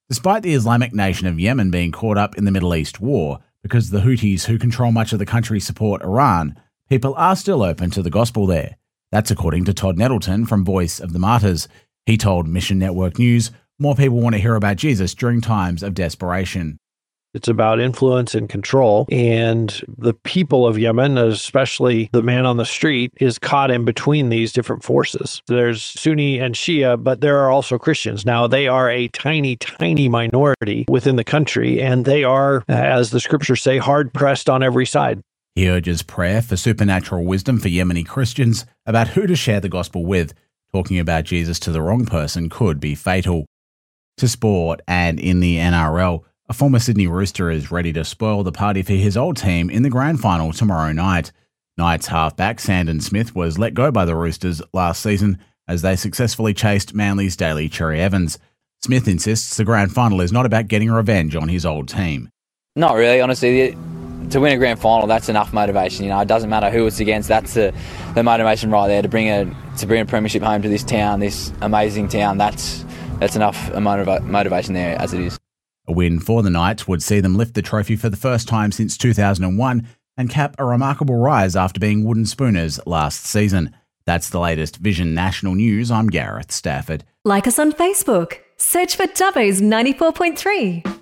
Despite the Islamic nation of Yemen being caught up in the Middle East war, because the Houthis who control much of the country support Iran, people are still open to the gospel there. That's according to Todd Nettleton from Voice of the Martyrs. He told Mission Network News more people want to hear about Jesus during times of desperation. It's about influence and control, and the people of Yemen, especially the man on the street, is caught in between these different forces. There's Sunni and Shia, but there are also Christians. Now, they are a tiny, tiny minority within the country, and they are, as the scriptures say, hard-pressed on every side. He urges prayer for supernatural wisdom for Yemeni Christians about who to share the gospel with. Talking about Jesus to the wrong person could be fatal. To sport, and in the NRL, a former Sydney Rooster is ready to spoil the party for his old team in the grand final tomorrow night. Knights halfback Sandon Smith was let go by the Roosters last season as they successfully chased Manly's Daly Cherry Evans. Smith insists the grand final is not about getting revenge on his old team. Not really, honestly. To win a grand final, that's enough motivation. It doesn't matter who it's against. That's the motivation right there to bring a premiership home to this town, this amazing town. That's enough motivation there as it is. A win for the Knights would see them lift the trophy for the first time since 2001 and cap a remarkable rise after being wooden spooners last season. That's the latest Vision National News. I'm Gareth Stafford. Like us on Facebook. Search for Dubbo's 94.3.